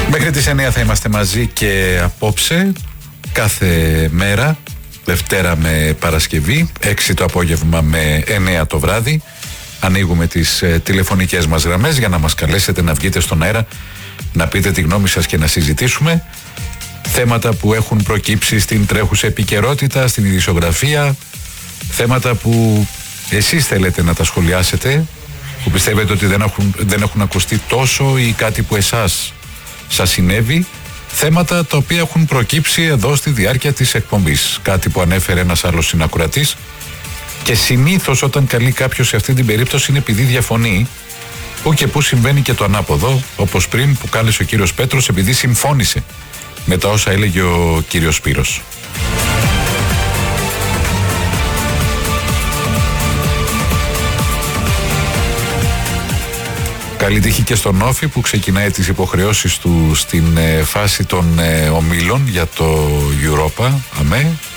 Μέχρι τις 9 θα είμαστε μαζί και απόψε, κάθε μέρα, Δευτέρα με Παρασκευή, 6 το απόγευμα με 9 το βράδυ. Ανοίγουμε τις τηλεφωνικές μας γραμμές για να μας καλέσετε να βγείτε στον αέρα, να πείτε τη γνώμη σας και να συζητήσουμε θέματα που έχουν προκύψει στην τρέχουσα επικαιρότητα, στην ειδησιογραφία, θέματα που εσείς θέλετε να τα σχολιάσετε, που πιστεύετε ότι δεν έχουν ακουστεί τόσο ή κάτι που εσάς σας συνέβη, θέματα τα οποία έχουν προκύψει εδώ στη διάρκεια της εκπομπής. Κάτι που ανέφερε ένας άλλος συνακροατής, και συνήθως όταν καλεί κάποιος σε αυτή την περίπτωση είναι επειδή διαφωνεί, που και που συμβαίνει και το ανάποδο, όπως πριν που κάλεσε ο κύριος Πέτρος επειδή συμφώνησε με τα όσα έλεγε ο κύριος Σπύρος. Καλή τύχη και στον Όφη που ξεκινάει τις υποχρεώσεις του στην φάση των ομίλων για το Europa. Αμέ.